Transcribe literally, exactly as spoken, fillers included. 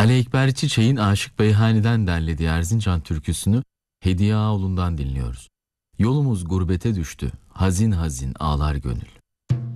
Ali Ekber Çiçek'in Aşık Beyhani'den derlediği Erzincan türküsünü Hediye Ağaoğlu'ndan dinliyoruz. Yolumuz gurbete düştü, hazin hazin ağlar gönül.